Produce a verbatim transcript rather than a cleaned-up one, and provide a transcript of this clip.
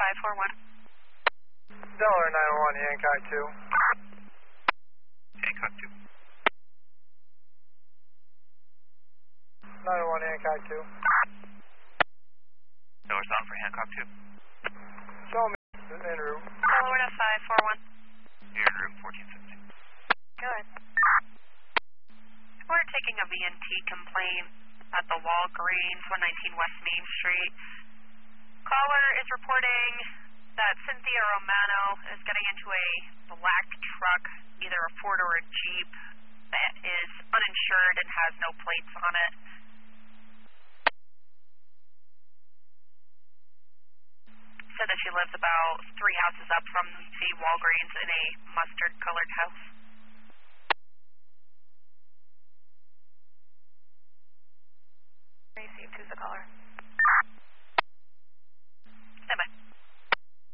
five four one. Delaware nine one one, Hancock two. Hancock two. nine one one, Hancock two. Delaware sound for Hancock two. Show me the en route. Delaware to five four one. You're en route fourteen fifteen. Go ahead. We're taking a V N T complaint at the Walgreens, one nineteen West Main Street. Caller is reporting that Cynthia Romano is getting into a black truck, either a Ford or a Jeep, that is uninsured and has no plates on it. Said that she lives about three houses up from the Walgreens in a mustard-colored house. Received, who's the caller?